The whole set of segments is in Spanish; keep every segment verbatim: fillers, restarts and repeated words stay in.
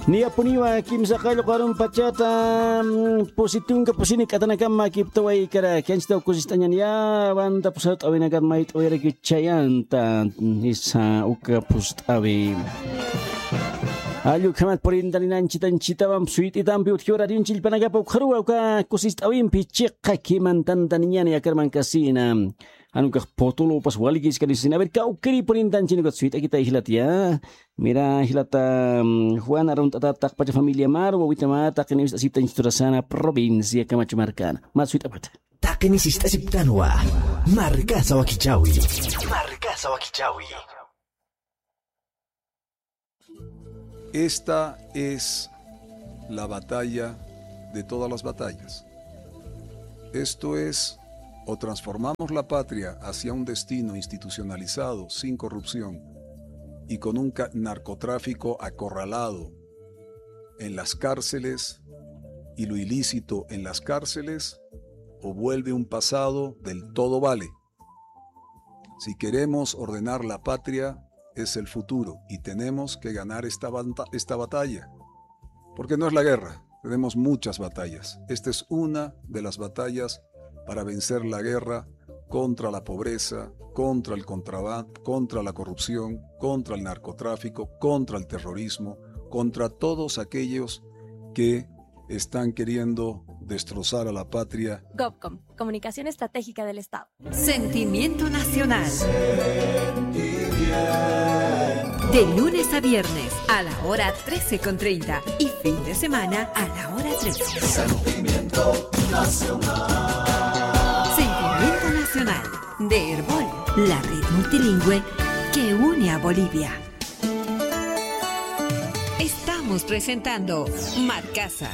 Ni apuniwa kimsa kailo karun pachata positun ka posini katanakam makiptaway kara kensta kusistanya ya banda pusat awi nagar mait oira kichayanta isa uka pust awi alu kamat porindalinan citan-cita bam suit itam piut kiora dincil panagapa ukharua uka kusist awim pichik kakiman tantanian ya karman kasina anu kah potolo pas waligis kali sini aber kau kiri perintan cini kat suite kita hilat ya mira hilata um, Juan arun tatak pada familia mar wa wita mata kini sta siptan sana provinsia kamachumarkan mat suite apat takini sista siptanwa marka sawakichawi marka sawakichawi. Esta es la batalla de todas las batallas. Esto es: o transformamos la patria hacia un destino institucionalizado, sin corrupción y con un narcotráfico acorralado en las cárceles y lo ilícito en las cárceles, o vuelve un pasado del todo vale. Si queremos ordenar la patria, es el futuro y tenemos que ganar esta, esta batalla, porque no es la guerra, tenemos muchas batallas. Esta es una de las batallas para vencer la guerra contra la pobreza, contra el contrabando, contra la corrupción, contra el narcotráfico, contra el terrorismo, contra todos aquellos que están queriendo destrozar a la patria. GovCom, Comunicación Estratégica del Estado. Sentimiento Nacional. De lunes a viernes a la hora trece con treinta y fin de semana a la hora trece. Sentimiento Nacional. Sentimiento Nacional de Herbol, la red multilingüe que une a Bolivia. Estamos presentando Marcasa.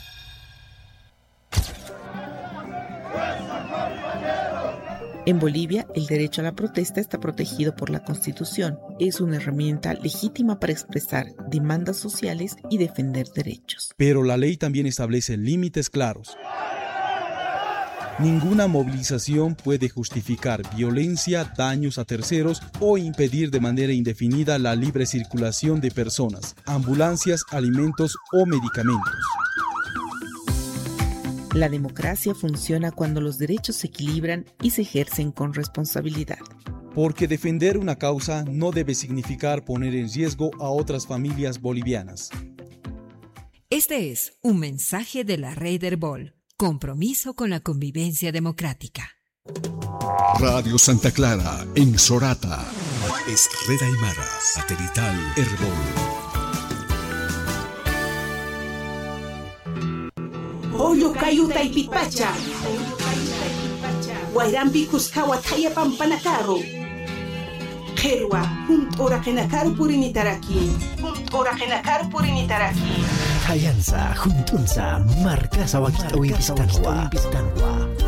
En Bolivia, el derecho a la protesta está protegido por la Constitución. Es una herramienta legítima para expresar demandas sociales y defender derechos. Pero la ley también establece límites claros. Ninguna movilización puede justificar violencia, daños a terceros o impedir de manera indefinida la libre circulación de personas, ambulancias, alimentos o medicamentos. La democracia funciona cuando los derechos se equilibran y se ejercen con responsabilidad. Porque defender una causa no debe significar poner en riesgo a otras familias bolivianas. Este es un mensaje de la Red Herbol. Compromiso con la convivencia democrática. Radio Santa Clara, en Sorata. Es Red Aymara, satelital Herbol. Oyo kayuta ipipacha. Wairambi kuskawa taya pampanakaro. Kerwa, hunt ora kenakar purinitaraki. Hunt ora kenakar purinitaraki. Hayansa, juntunsa, marka sawakichawi pistanwa.